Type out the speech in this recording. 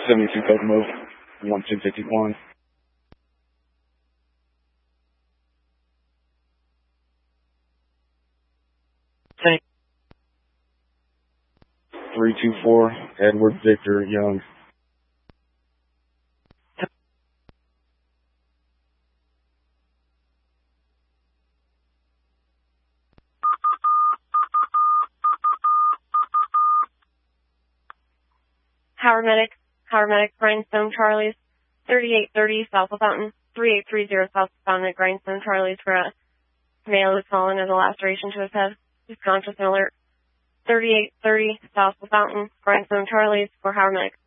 72 Kokomo, 1251. Tank. 324, Edward Victor Young. Howard Medic, Grindstone Charlie's, 3830 South of Fountain, 3830 South of Fountain at Grindstone Charlie's for a male who's fallen as a laceration to his head. He's conscious and alert. 3830 South of Fountain, Grindstone Charlie's for Howard Medic.